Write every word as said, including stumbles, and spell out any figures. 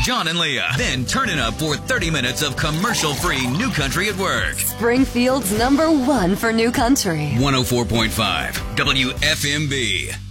John and Leah. Then turn it up for thirty minutes of commercial-free New Country at work. Springfield's number one for New Country. one oh four point five W F M B.